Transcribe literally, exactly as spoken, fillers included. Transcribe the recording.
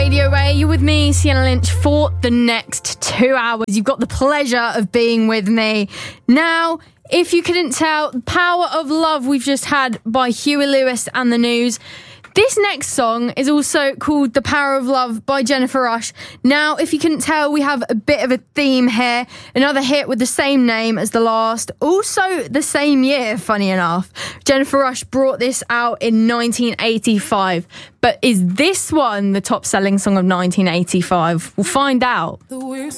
Radio Ray. You're with me, Sienna Lynch, for the next two hours. You've got the pleasure of being with me. Now, if you couldn't tell, Power of Love we've just had by Huey Lewis and the News. This next song is also called The Power of Love by Jennifer Rush. Now, if you couldn't tell, we have a bit of a theme here. Another hit with the same name as the last. Also the same year, funny enough. Jennifer Rush brought this out in nineteen eighty-five. But is this one the top-selling song of nineteen eighty-five? We'll find out.